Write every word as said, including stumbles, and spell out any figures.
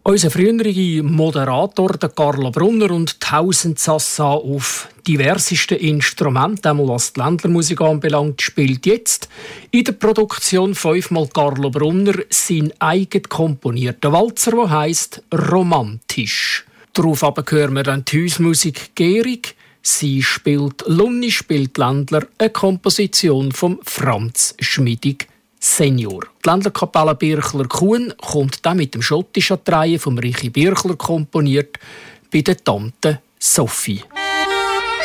Unser früherer Moderator, der Carlo Brunner, und tausend Sassa auf diversesten Instrumenten, einmal was die Ländlermusik anbelangt, spielt jetzt in der Produktion fünfmal Carlo Brunner seinen eigen komponierten Walzer, der heisst «Romantisch». Darauf aber hören wir dann die Hausmusik «Gehrig». Sie spielt «Lunni spielt Ländler», eine Komposition von Franz Schmidig Senior. Die Ländlerkapelle Birchler-Kuhn kommt dann mit dem schottischen Dreien vom Richie Birchler komponiert bei der Tante Sophie.